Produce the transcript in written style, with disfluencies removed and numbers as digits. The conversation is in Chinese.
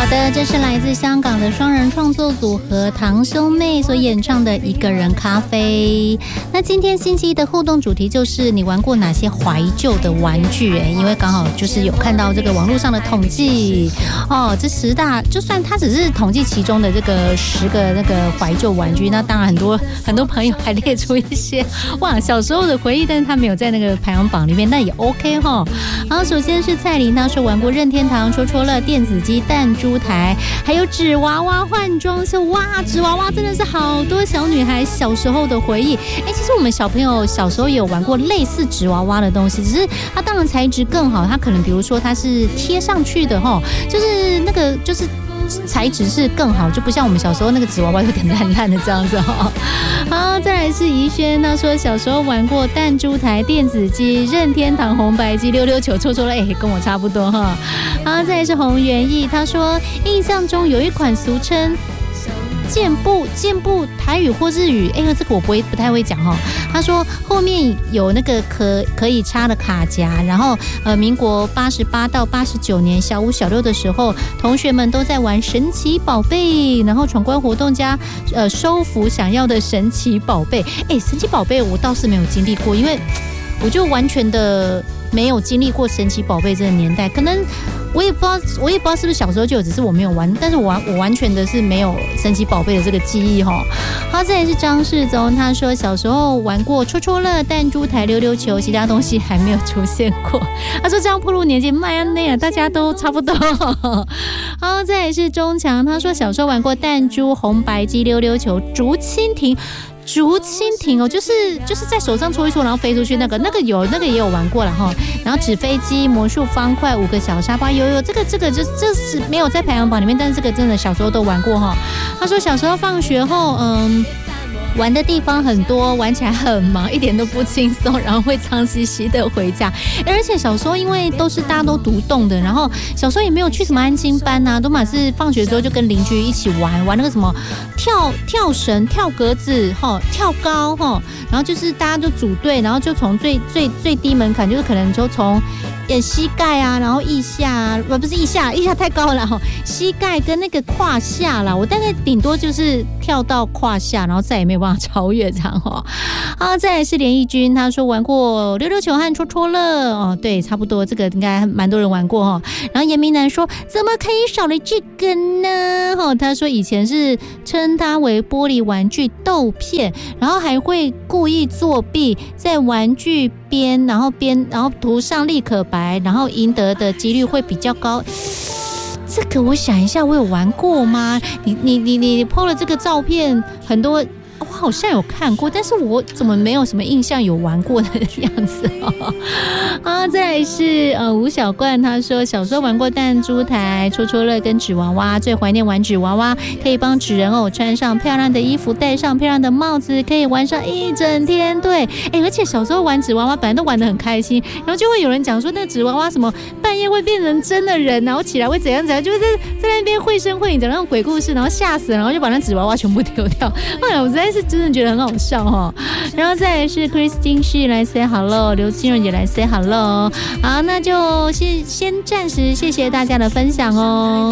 的，这是来自香港的双人创作组合堂兄妹所演唱的《一个人咖啡》。那今天星期一的互动主题就是你玩过哪些怀旧的玩具？因为刚好就是有看到这个网络上的统计哦，这10大，就算它只是统计其中的这个10个那个怀旧玩具，那当然很多朋友还列出一些哇小时候的回忆，但是他没有在那个排行榜里面，那也 OK 哈。好，首先是蔡琳，她说玩过任天堂、戳戳乐、电子机、弹珠台，还有纸娃娃换装秀。哇，纸娃娃真的是好多小女孩小时候的回忆。其实我们小朋友小时候也有玩过类似纸娃娃的东西，只是它当然材质更好，它可能比如说它是贴上去的齁，就是那个就是材质是更好，就不像我们小时候那个纸娃娃有点烂烂的这样子齁。好，再来是怡轩，他说小时候玩过弹珠台、电子机、任天堂红白机、溜溜球、戳戳乐，跟我差不多哈。好，再来是洪元义，他说印象中有一款俗称健步台语或日语，这个我不太会讲哈。他说后面有那个可以插的卡夹，然后民国88到89年小5小6的时候，同学们都在玩神奇宝贝，然后闯关活动加收服想要的神奇宝贝。神奇宝贝我倒是没有经历过，因为我就完全的没有经历过神奇宝贝这个年代，可能我也不知道是不是小时候就有，只是我没有玩，但是我完全的是没有神奇宝贝的这个记忆哈。好，再来是张世宗，他说小时候玩过戳戳乐、弹珠台、溜溜球，其他东西还没有出现过。他说这样暴露年纪，麦安内啊，大家都差不多。好，再来是钟强，他说小时候玩过弹珠、红白机、溜溜球、竹蜻蜓哦，就是在手上搓一搓，然后飞出去那个也有玩过了哈。然后纸飞机、魔术方块、5个小沙包，有这个这是没有在排行榜里面，但是这个真的小时候都玩过哈。他说小时候放学后，玩的地方很多，玩起来很忙，一点都不轻松，然后会脏兮兮的回家。而且小时候因为大家都独栋的，然后小时候也没有去什么安亲班啊，都嘛是放学之后就跟邻居一起玩那个什么跳绳、跳格子、跳高，然后就是大家就组队，然后就从最低门槛，就是可能就从膝盖啊，然后腋下啊，不是腋下太高了哈，膝盖跟那个胯下啦，我大概顶多就是跳到胯下，然后再也没有办法超越这样哈。好，再来是连义军，他说玩过溜溜球和戳戳乐哦，对，差不多，这个应该蛮多人玩过哈。然后严明南说怎么可以少了这个呢？他说以前是称它为玻璃玩具豆片，然后还会故意作弊，在玩具边，然后涂上立可白，然后赢得的几率会比较高。这个我想一下，我有玩过吗？你 po 了这个照片，很多我好像有看过，但是我怎么没有什么印象有玩过的样子啊？再来是吴小冠，他说小时候玩过弹珠台、戳戳乐跟纸娃娃，最怀念玩纸娃娃，可以帮纸人偶穿上漂亮的衣服，戴上漂亮的帽子，可以玩上一整天。对，而且小时候玩纸娃娃本来都玩得很开心，然后就会有人讲说那个纸娃娃什么半夜会变成真的人，然后起来会怎样，就是在那边绘声绘影讲那种鬼故事，然后吓死了，然后就把那纸娃娃全部丢掉。后来我实在是真的觉得很好笑哈。然后再来是 Christine 是来 say hello， 刘清润也来 say hello。好，那就先暂时谢谢大家的分享哦。